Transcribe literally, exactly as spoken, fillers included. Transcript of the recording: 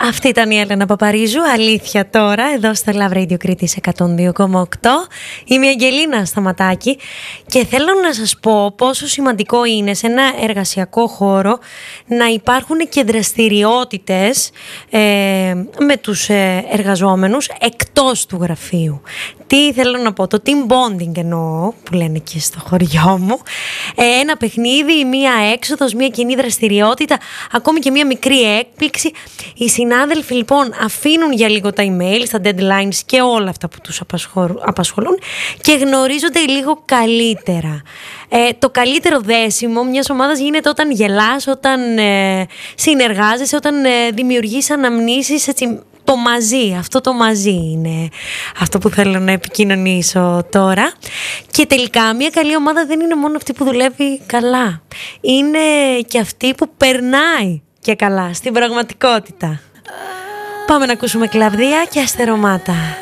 Αυτή ήταν η Έλενα Παπαρίζου, αλήθεια τώρα, εδώ στο Love Radio Κρήτης εκατόν δύο κόμμα οκτώ. Είμαι η Αγγελίνα Σταματάκη και θέλω να σας πω πόσο σημαντικό είναι σε ένα εργασιακό χώρο να υπάρχουν και δραστηριότητες ε, με τους ε, εργαζόμενους εκτός του γραφείου. Τι θέλω να πω, το team bonding εννοώ, που λένε και στο χωριό μου. Ε, ένα παιχνίδι, μία έξοδος, μία κοινή δραστηριότητα, ακόμη και μία μικρή έκπληξη. Οι συνάδελφοι λοιπόν αφήνουν για λίγο τα email, τα deadlines και όλα αυτά που τους απασχολούν και γνωρίζονται λίγο καλύτερα. Ε, το καλύτερο δέσιμο μιας ομάδας γίνεται όταν γελάς, όταν ε, συνεργάζεσαι, όταν ε, δημιουργείς αναμνήσεις, έτσι, το μαζί, αυτό το μαζί είναι αυτό που θέλω να επικοινωνήσω τώρα. Και τελικά μια καλή ομάδα δεν είναι μόνο αυτή που δουλεύει καλά, είναι και αυτή που περνάει και καλά στην πραγματικότητα. Πάμε να ακούσουμε Κλαβδία και Αστερομάτα.